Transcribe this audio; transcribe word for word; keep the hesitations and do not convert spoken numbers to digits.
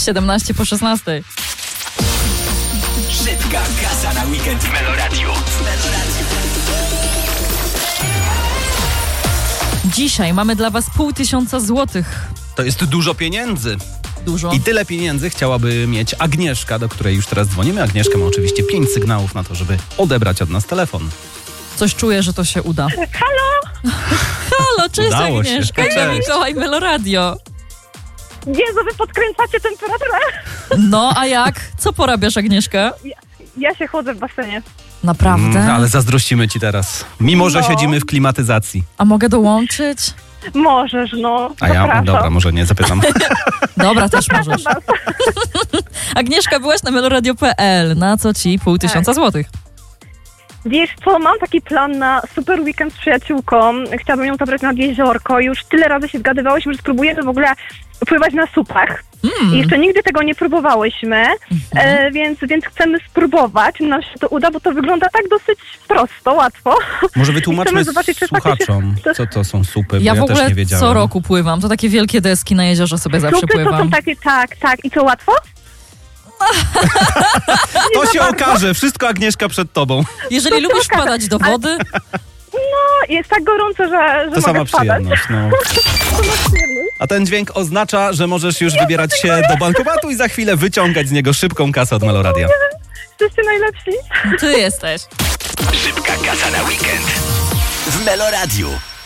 siedemnaście po szesnastej. Szybka kasa na weekend w Meloradiu. Dzisiaj mamy dla was pół tysiąca złotych. To jest dużo pieniędzy. Dużo. I tyle pieniędzy chciałaby mieć Agnieszka, do której już teraz dzwonimy. Agnieszka ma oczywiście pięć sygnałów na to, żeby odebrać od nas telefon. Coś czuję, że to się uda. Halo? Halo, cześć Udało Agnieszka. się. Ja Cześć. Mikołaj, Meloradio. Jezu, wy podkręcacie temperaturę. No, a jak? Co porabiasz, Agnieszka? Ja, ja się chłodzę w basenie. Naprawdę? Mm, ale zazdrościmy ci teraz. Mimo, że No. siedzimy w klimatyzacji. A mogę dołączyć? Możesz, no. A ja, Zapraszam. dobra, może nie, zapytam. Dobra, też możesz. Was. Agnieszka, byłaś na meloradio kropka pe el. Na co ci pół tysiąca złotych? Wiesz co, mam taki plan na super weekend z przyjaciółką. Chciałabym ją zabrać nad jeziorko. Już tyle razy się zgadywałyśmy, że spróbujemy w ogóle pływać na supach. Mm. I jeszcze nigdy tego nie próbowałyśmy, e, więc, więc chcemy spróbować. Nam się to uda, bo to wygląda tak dosyć prosto, łatwo. Może wytłumaczmy Chcemy zobaczyć, czy słuchaczom, co to są supy, bo Ja ja, w też ogóle nie wiedziałem. co roku pływam. To takie wielkie deski na jeziorze sobie zawsze Supy to pływam. są takie, tak, tak. I co, łatwo? To się okaże, wszystko Agnieszka przed tobą. Jeżeli lubisz wpadać do wody, No, jest tak gorąco, że, że To sama mogę spadać. przyjemność, no. To ma przyjemność. A ten dźwięk oznacza, że możesz już wybierać się do bankomatu i za chwilę wyciągać z niego szybką kasę od Meloradia. Jesteście najlepsi. ty jesteś. Szybka kasa na weekend w Meloradiu.